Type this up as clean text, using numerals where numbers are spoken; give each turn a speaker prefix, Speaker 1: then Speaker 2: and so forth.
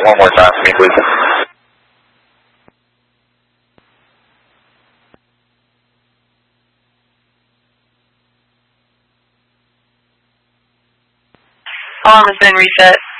Speaker 1: one more time for me, please.
Speaker 2: Alarm has been reset.